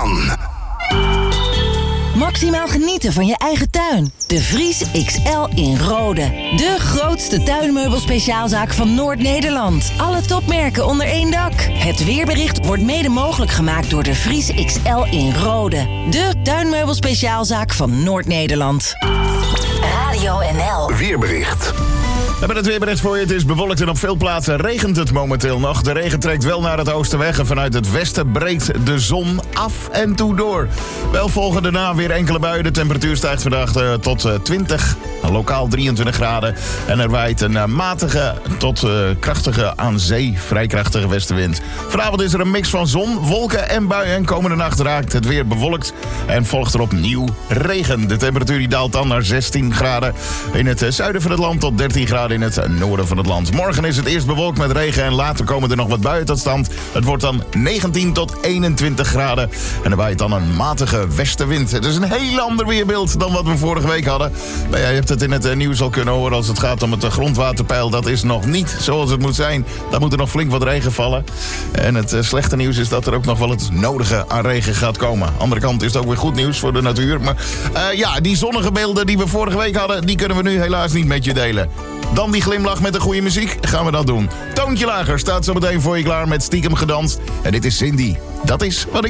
aan. Maximaal genieten van je eigen tuin. De Vries XL in Rode. De grootste tuinmeubelspeciaalzaak van Noord-Nederland. Alle topmerken onder één dak. Het weerbericht wordt mede mogelijk gemaakt door de Vries XL in Rode. De tuinmeubelspeciaalzaak van Noord-Nederland. Radio NL. Weerbericht. We hebben het weerbericht voor je. Het is bewolkt en op veel plaatsen regent het momenteel nog. De regen trekt wel naar het oosten weg en vanuit het westen breekt de zon af en toe door. Wel volgen daarna weer enkele buien. De temperatuur stijgt vandaag tot 20, lokaal 23 graden. En er waait een matige tot krachtige aan zee, vrij krachtige westenwind. Vanavond is er een mix van zon, wolken en buien. En komende nacht raakt het weer bewolkt en volgt er opnieuw regen. De temperatuur die daalt dan naar 16 graden in het zuiden van het land tot 13 graden in het noorden van het land. Morgen is het eerst bewolkt met regen en later komen er nog wat buien tot stand. Het wordt dan 19 tot 21 graden en er waait dan een matige westenwind. Het is een heel ander weerbeeld dan wat we vorige week hadden. Maar ja, je hebt het in het nieuws al kunnen horen als het gaat om het grondwaterpeil. Dat is nog niet zoals het moet zijn. Daar moet er nog flink wat regen vallen. En het slechte nieuws is dat er ook nog wel het nodige aan regen gaat komen. Andere kant is het ook weer goed nieuws voor de natuur. Maar die zonnige beelden die we vorige week hadden, die kunnen we nu helaas niet met je delen. Dan die glimlach met de goede muziek, gaan we dat doen. Toontje lager staat zo meteen voor je klaar met Stiekem Gedanst. En dit is Cindy. Dat is wat ik